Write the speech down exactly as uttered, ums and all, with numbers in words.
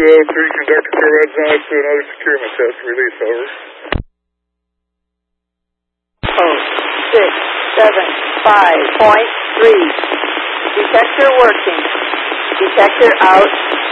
oh three, conductor for Red Zone for another securement test. Release, over. Oh, six, seven, five point three. Detector working. Detector out.